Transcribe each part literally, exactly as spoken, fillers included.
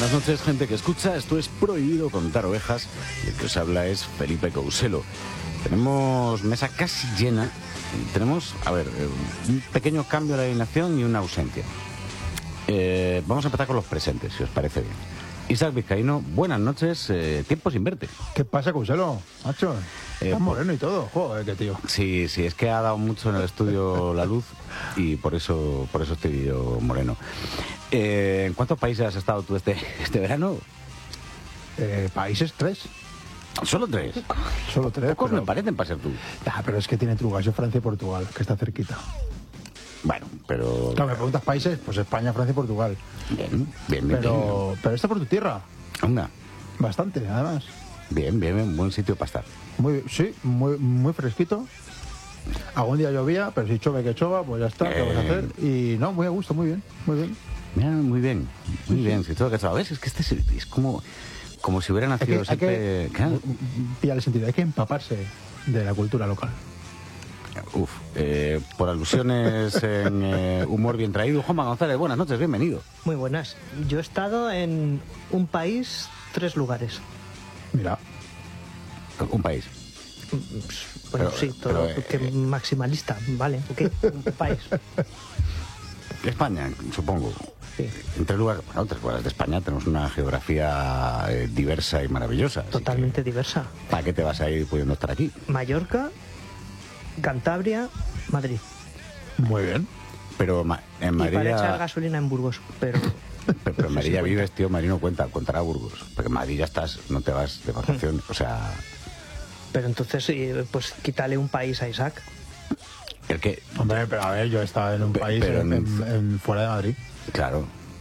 Buenas noches, gente que escucha. Esto es Prohibido Contar Ovejas y el que os habla es Felipe Couselo. Tenemos mesa casi llena. Tenemos, a ver, un pequeño cambio de la alineación y una ausencia. Eh, vamos a empezar con los presentes, si os parece bien. Isaac Vizcaíno, buenas noches, eh, tiempo sin verte. ¿Qué pasa, Couselo, macho? Eh, Estás moreno y todo, joder, qué tío. Sí, sí, es que ha dado mucho en el estudio la luz y por eso, por eso estoy yo moreno. Eh, ¿En cuántos países has estado tú este, este verano? Eh, países, tres. Solo tres. Solo tres. Pocos pero... me parecen para ser tú. Ah, pero es que tiene trucas, yo Francia y Portugal, que está cerquita. Bueno, pero... Claro, me preguntas países, pues España, Francia y Portugal. Bien, bien, bien. Pero, bien. pero está por tu tierra. Anda. Bastante, además. Bien, bien, bien, buen sitio para estar. Muy, sí, muy, muy fresquito. Algún día llovía, pero si chove que chova, pues ya está, ¿qué vas a hacer? Y no, muy a gusto, muy bien, muy bien. Mira, muy bien, muy bien. Si todo que sabes, es que este es, es como, como si hubiera nacido Hay que, siempre... hay que Claro. pillar el sentido, hay que empaparse de la cultura local. Uf, eh, por alusiones en eh, humor bien traído. Juanma González, buenas noches, bienvenido. Muy buenas. Yo he estado en un país, tres lugares. Mira, Un país. Bueno, Pero- sí, todo pero, eh, que maximalista, vale, ok, un país. España, supongo. Sí, En tres lugares, bueno, tres lugares de España tenemos una geografía eh, diversa y maravillosa. así totalmente diversa. que, ¿para qué te vas a ir pudiendo estar aquí? Mallorca, Cantabria, Madrid. muy bien. Pero ma- en Y Madrid... para echar gasolina en Burgos, pero Pero, pero en Madrid ya Sí, sí, vives, tío, Madrid no cuenta, contará Burgos. Porque en Madrid ya estás, no te vas de vacaciones, o sea... pero entonces eh, pues quítale un país a Isaac. El que, Hombre, pero a ver, yo he estado en un Pe- país pero en, en- en- en- fuera de Madrid. claro,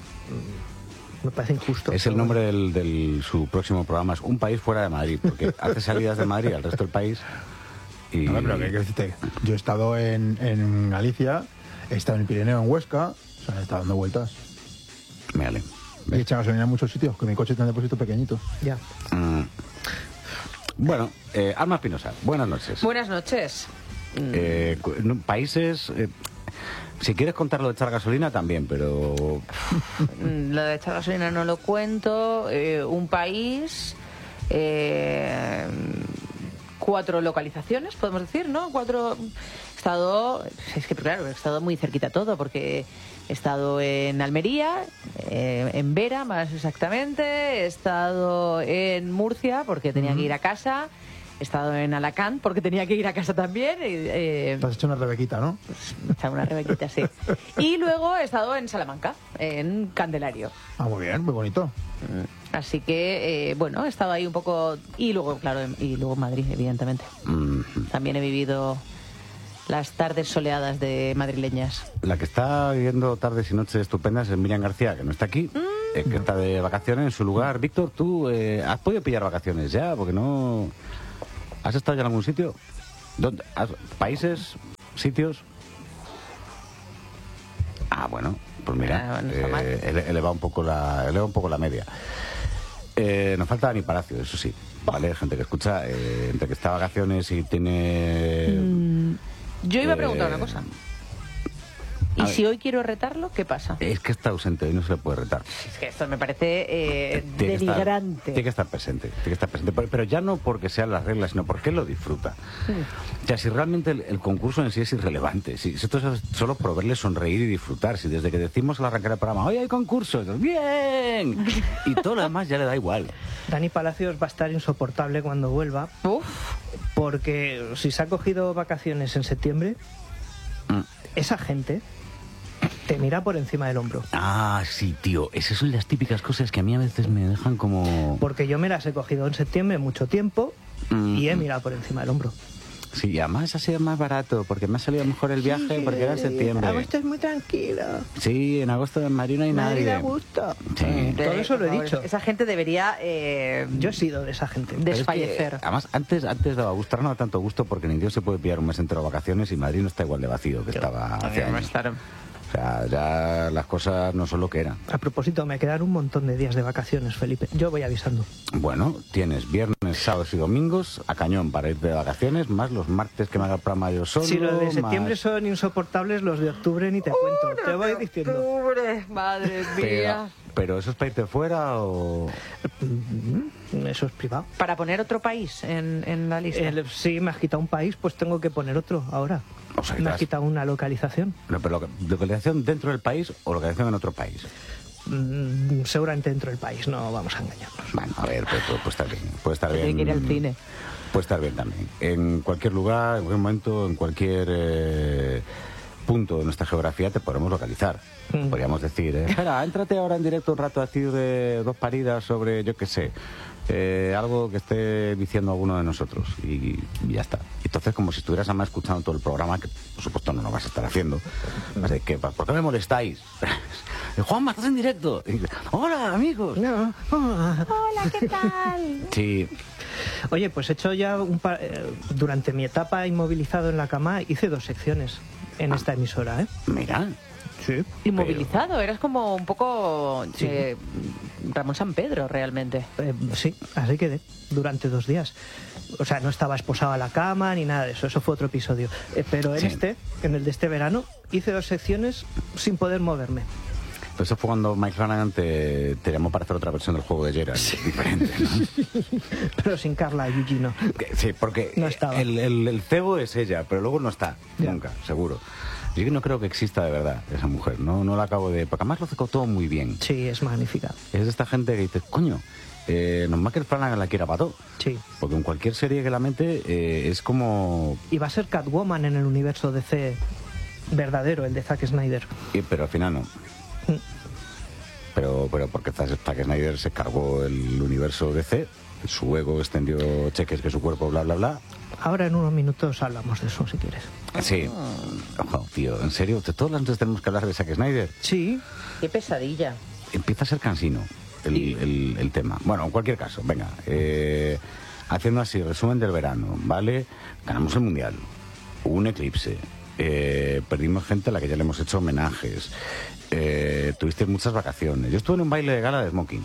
Me parece injusto. es el pero nombre del, del su próximo programa, es Un País Fuera de Madrid, porque hace salidas de Madrid al resto del país y... A ver, pero ¿qué quieres decirte? Yo he estado en, en Galicia, he estado en el Pirineo, en Huesca, o sea, he estado dando vueltas. Me ale. Y he echado gasolina en muchos sitios, que mi coche tiene un depósito pequeñito. Ya. Mm. Bueno, eh, Alma Espinosa, buenas noches. Buenas noches. Eh, cu- no, países... eh, si quieres contar lo de echar gasolina también, pero... Mm, Lo de echar gasolina no lo cuento. Eh, un país, eh, cuatro localizaciones, podemos decir, ¿no? Cuatro. He estado, es que claro, he estado muy cerquita todo, porque he estado en Almería, eh, en Vera más exactamente, he estado en Murcia porque tenía que ir a casa, he estado en Alacant porque tenía que ir a casa también. y, eh, Te has hecho una rebequita, ¿no? Está una rebequita, sí. Y luego he estado en Salamanca, en Candelario. Ah, muy bien, muy bonito. Así que, eh, bueno, he estado ahí un poco... Y luego, claro, en- y luego en Madrid, evidentemente. mm, También he vivido las tardes soleadas de madrileñas. La que está viviendo tardes y noches estupendas es Miriam García, que no está aquí, eh, que está de vacaciones en su lugar. Víctor, ¿tú eh, has podido pillar vacaciones ya? Porque no... ¿Has estado ya en algún sitio? ¿Dónde? ¿Has- ¿Países? ¿Sitios? Ah, bueno, pues mira, Ah, no está mal. eh, ele- eleva un poco la, eleva un poco la media. Eh, nos falta Dani Palacio, eso sí, ¿vale? Gente que escucha, eh, entre que está de vacaciones y tiene... Yo iba a Eh, preguntar una cosa. a ¿Y ver. si hoy quiero retarlo, qué pasa? Es que está ausente, hoy no se le puede retar. Es que esto me parece eh, Tiene que estar- denigrante. tiene que estar presente, tiene que estar presente, pero, pero ya no porque sean las reglas, sino porque él lo disfruta. O sea, si realmente el, el concurso en sí es irrelevante, si, si esto es solo por verle sonreír y disfrutar, si desde que decimos al arrancar el programa, hoy hay concurso, entonces, bien, y todo lo demás ya le da igual. Dani Palacios va a estar insoportable cuando vuelva, Uf, porque si se ha cogido vacaciones en septiembre, Mm. esa gente te mira por encima del hombro. Ah, sí, tío, esas son las típicas cosas que a mí a veces me dejan como... Porque yo me las he cogido en septiembre mucho tiempo Mm. y he mirado por encima del hombro. Sí, y además ha sido más barato, porque me ha salido mejor el viaje, porque era en septiembre. Agosto es muy tranquilo. Sí, en agosto en Madrid no hay Madrid nadie. da gusto. Sí. Todo eso lo he por favor, dicho. Esa gente debería eh, Yo he sido de esa gente. Pero es que, desfallecer. además, antes, antes daba gusto, ahora no da tanto gusto porque ni Dios se puede pillar un mes entero de vacaciones y Madrid no está igual de vacío que estaba hace años. O sea, ya las cosas no son lo que eran. A propósito, me quedan un montón de días de vacaciones, Felipe. Yo voy avisando. Bueno, tienes viernes, sábados y domingos a cañón para irte de vacaciones, más los martes que me haga el programa yo solo. Si los de septiembre más- son insoportables, los de octubre ni te cuento. Te voy diciendo. Octubre, madre Pero, mía. ¿Pero eso es para irte fuera o...? Mm, Eso es privado. Para poner otro país en, en la lista. El- si me has quitado un país, pues tengo que poner otro ahora. O sea, que me has- has quitado una localización. No, pero lo- ¿localización dentro del país o localización en otro país? Mm, seguramente dentro del país, no vamos a engañarnos. Bueno, a ver, pues, pues, puede estar bien. Puede estar Tiene bien. que ir al cine. Puede estar bien también. En cualquier lugar, en cualquier momento, en cualquier eh, punto de nuestra geografía te podremos localizar. Mm. Podríamos decir, eh, espera, éntrate ahora en directo un rato a decir de dos paridas sobre, yo qué sé, eh, algo que esté diciendo alguno de nosotros. Y, y ya está. Entonces, como si estuvieras además escuchando todo el programa, que por supuesto no lo vas a estar haciendo. Vas a decir, ¿qué? ¿Por qué me molestáis? Juanma, estás en directo. Y, hola, amigos. No. Ah. Hola, ¿qué tal? Sí. Oye, pues he hecho ya un par... eh, durante mi etapa inmovilizado en la cama hice dos secciones en esta emisora, ¿eh? Mira. Sí. Inmovilizado, eras como un poco Sí. eh, Ramón San Pedro, realmente. Eh, sí, así quedé durante dos días. O sea, no estaba esposado a la cama ni nada de eso, eso fue otro episodio. Eh, pero en Sí. este, en el de este verano, hice dos secciones sin poder moverme. Pues eso fue cuando Mike Flanagan te, te llamó para hacer otra versión del juego de Geralt, diferente, ¿no? Pero sin Carla Yuji, no. Que- Sí, porque No estaba. el, el, el cebo es ella, pero luego no está, Ya. nunca, seguro. Yo que no creo que exista de verdad esa mujer, no, no la acabo de... Porque además lo hace todo muy bien. Sí, es magnífica. Es de esta gente que dice, coño, eh, normal que el Flanagan la quiera para todo. Sí. Porque en cualquier serie que la mete eh, es como... Y va a ser Catwoman en el universo D C verdadero, el de Zack Snyder. eh, pero al final no. Mm. Pero, pero porque Zack Zack Snyder se cargó el universo D C, su ego extendió cheques que su cuerpo, bla, bla, bla. Ahora en unos minutos hablamos de eso, si quieres. Sí. Ojo, tío, en serio, todas las noches tenemos que hablar de Zack Snyder. Sí. Qué pesadilla. Empieza a ser cansino el, el- el tema. Bueno, en cualquier caso, venga. eh, haciendo así, resumen del verano, ¿vale? Ganamos el Mundial. Hubo un eclipse. eh, perdimos gente a la que ya le hemos hecho homenajes. eh, tuviste muchas vacaciones. Yo estuve en un baile de gala de smoking.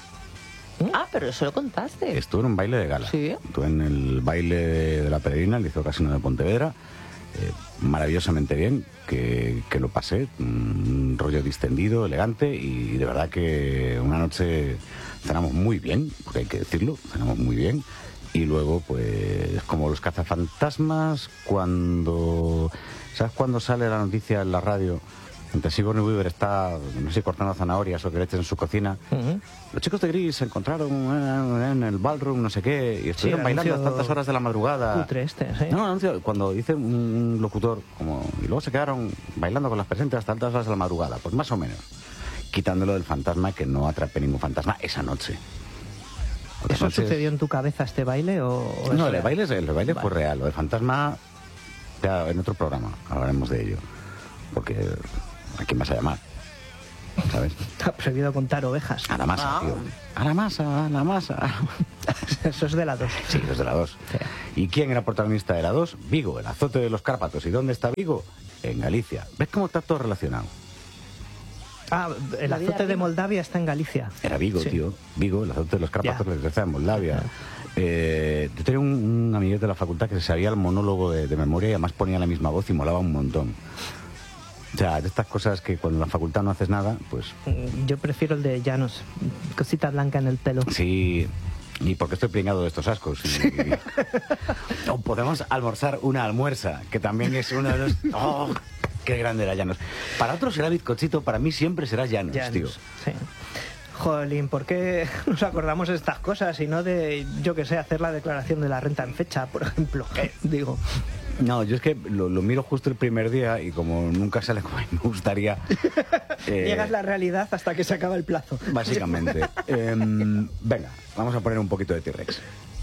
Ah, pero eso lo contaste. Estuve en un baile de gala. Sí. Estuve en el baile de, de la Peregrina, el Liceo Casino de Pontevedra. eh, maravillosamente bien, que, que lo pasé. Un rollo distendido, elegante y de verdad que una noche cenamos muy bien, porque hay que decirlo, cenamos muy bien. Y luego, pues, como los cazafantasmas, cuando... ¿Sabes cuando sale la noticia en la radio? Entre Sigourney Weaver está, no sé, cortando zanahorias o queretes en su cocina. Ujú. Los chicos de Gris se encontraron eh, en el ballroom, no sé qué, y estuvieron el bailando a anuncio tantas horas de la madrugada. Cutre este, sí. No, anuncio, cuando dice un locutor, como, y luego se quedaron bailando con las presentes hasta altas horas de la madrugada, pues más o menos, quitándolo del fantasma, que no atrapé ningún fantasma esa noche. Otras ¿Eso noches- sucedió en tu cabeza, este baile? O, o No, es el real? baile, es- el baile fue Vale. real, lo del fantasma, ya en otro programa hablaremos de ello, porque ¿a quién vas a llamar? ¿Sabes? Está prohibido contar ovejas. A la masa, Ah. tío. A la masa, a la masa. Eso es de la dos. Sí, desde la dos. ¿Y quién era protagonista de la dos? Vigo, el azote de los Cárpatos. ¿Y dónde está Vigo? En Galicia. ¿Ves cómo está todo relacionado? Ah, el La vida azote de rima. Moldavia está en Galicia. Era Vigo, Sí. tío. Vigo, el azote de los Cárpatos, Ya. la desgracia de Moldavia. Eh, yo tenía un, un amiguete de la facultad que se sabía el monólogo de, de memoria y además ponía la misma voz y molaba un montón. O sea, de estas cosas que cuando en la facultad no haces nada, pues Mm, Yo prefiero el de Llanos. Cosita blanca en el pelo. sí. Y porque estoy pringado de estos ascos. Y- o podemos almorzar una almuerza, que también es uno de los... ¡Oh! ¡Qué grande era Llanos! Para otros será bizcochito, para mí siempre será Llanos, Llanos, tío. sí. Jolín, ¿por qué nos acordamos de estas cosas y no de, yo que sé, hacer la declaración de la renta en fecha, por ejemplo? Digo, No, yo es que lo, lo miro justo el primer día y como nunca sale como a mí me gustaría... eh, niegas la realidad hasta que se acaba el plazo. Básicamente. Em, venga, vamos a poner un poquito de T-Rex.